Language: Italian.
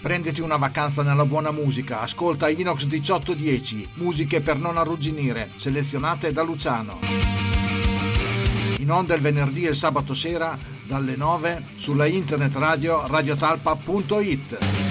Prenditi una vacanza nella buona musica, ascolta Inox 1810, musiche per non arrugginire, selezionate da Luciano. In onda il venerdì e il sabato sera dalle 9 sulla internet radio radiotalpa.it.